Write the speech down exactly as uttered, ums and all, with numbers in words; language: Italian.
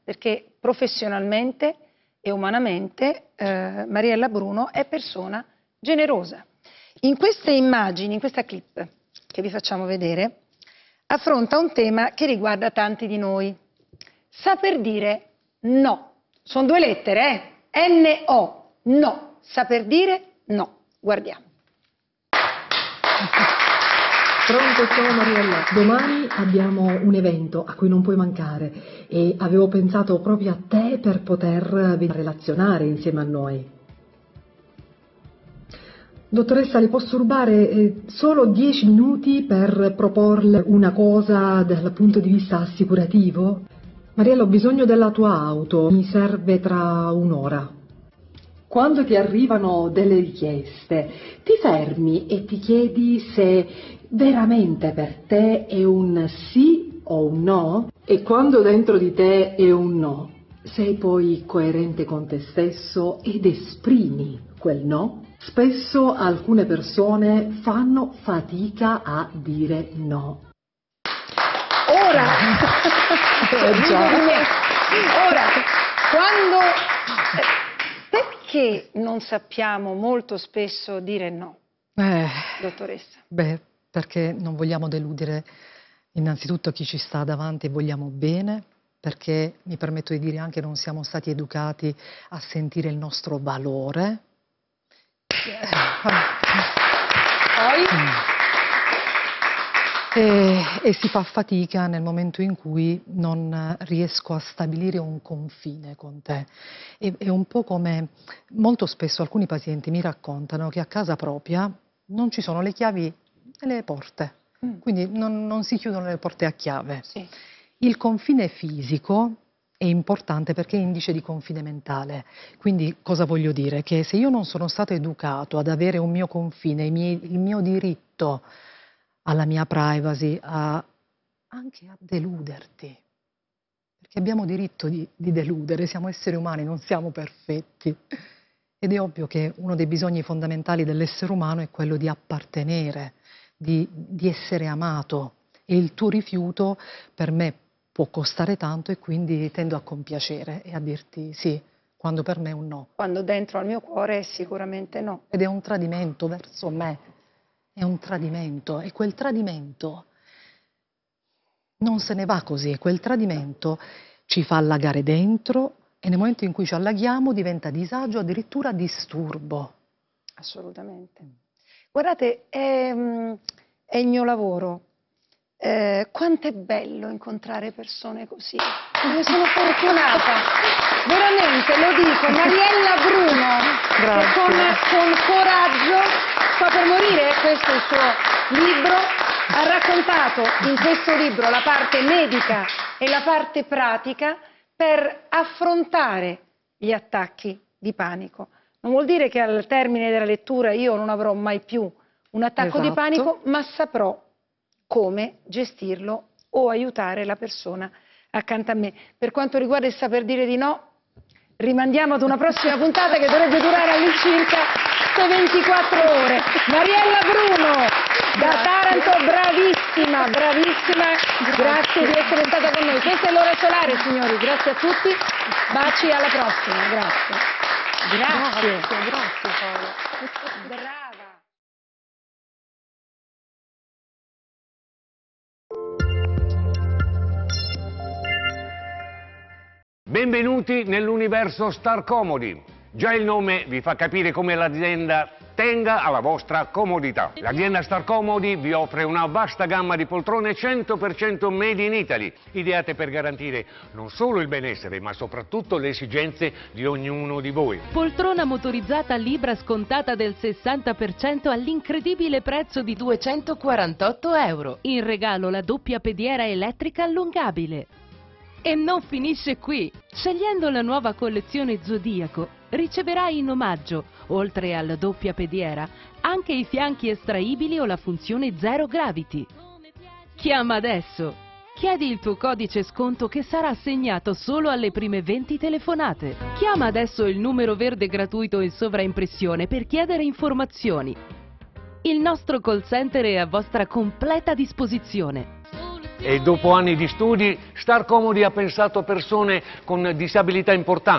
perché professionalmente e umanamente eh, Mariella Bruno è persona generosa. In queste immagini, in questa clip che vi facciamo vedere, affronta un tema che riguarda tanti di noi. Saper dire no. Sono due lettere, eh? N O, no. Saper dire no. Guardiamo. Pronto, sono Mariella. Domani abbiamo un evento a cui non puoi mancare e avevo pensato proprio a te per poter relazionare insieme a noi. Dottoressa, le posso rubare eh, solo dieci minuti per proporle una cosa dal punto di vista assicurativo? Mariella, ho bisogno della tua auto, mi serve tra un'ora. Quando ti arrivano delle richieste, ti fermi e ti chiedi se veramente per te è un sì o un no? E quando dentro di te è un no, sei poi coerente con te stesso ed esprimi quel no? Spesso alcune persone fanno fatica a dire no. Ora, ora, quando, perché non sappiamo molto spesso dire no, eh, dottoressa? Beh, perché non vogliamo deludere innanzitutto chi ci sta davanti e vogliamo bene, perché mi permetto di dire anche non siamo stati educati a sentire il nostro valore. Poi? E, e si fa fatica nel momento in cui non riesco a stabilire un confine con te. E, è un po' come molto spesso alcuni pazienti mi raccontano che a casa propria non ci sono le chiavi nelle porte, mm. quindi non, non si chiudono le porte a chiave. Sì. Il confine fisico è importante perché è indice di confine mentale. Quindi cosa voglio dire? Che se io non sono stato educato ad avere un mio confine, il mio, il mio diritto alla mia privacy, a, anche a deluderti, perché abbiamo diritto di, di deludere, siamo esseri umani, non siamo perfetti. Ed è ovvio che uno dei bisogni fondamentali dell'essere umano è quello di appartenere, di, di essere amato, e il tuo rifiuto per me può costare tanto e quindi tendo a compiacere e a dirti sì, quando per me è un no. Quando dentro al mio cuore è sicuramente no. Ed è un tradimento verso me, è un tradimento, e quel tradimento non se ne va così, quel tradimento ci fa allagare dentro e nel momento in cui ci allaghiamo diventa disagio, addirittura disturbo. Assolutamente. Guardate, è, è il mio lavoro. Eh, quanto è bello incontrare persone così. Io sono fortunata, veramente, lo dico. Mariella Bruno, che con, con coraggio sta per morire, questo è il suo libro, ha raccontato in questo libro la parte medica e la parte pratica per affrontare gli attacchi di panico. Non vuol dire che al termine della lettura io non avrò mai più un attacco esatto. di panico, ma saprò come gestirlo o aiutare la persona accanto a me. Per quanto riguarda il saper dire di no, rimandiamo ad una prossima puntata che dovrebbe durare all'incirca ventiquattro ore. Mariella Bruno, da Taranto, bravissima, bravissima, grazie. grazie di essere stata con noi. Questa è l'ora solare, signori, grazie a tutti, baci, alla prossima, grazie. Grazie, grazie, grazie Paola. Brava. Benvenuti nell'universo Star Comodi. Già il nome vi fa capire come l'azienda tenga alla vostra comodità. L'azienda Star Comodi vi offre una vasta gamma di poltrone cento per cento made in Italy, ideate per garantire non solo il benessere, ma soprattutto le esigenze di ognuno di voi. Poltrona motorizzata Libra scontata del sessanta per cento all'incredibile prezzo di duecentoquarantotto euro. In regalo la doppia pediera elettrica allungabile. E non finisce qui! Scegliendo la nuova collezione Zodiaco riceverai in omaggio, oltre alla doppia pediera, anche i fianchi estraibili o la funzione Zero Gravity. Chiama adesso! Chiedi il tuo codice sconto che sarà assegnato solo alle prime venti telefonate. Chiama adesso il numero verde gratuito in sovraimpressione per chiedere informazioni. Il nostro call center è a vostra completa disposizione. E dopo anni di studi, Star Comodi ha pensato a persone con disabilità importanti.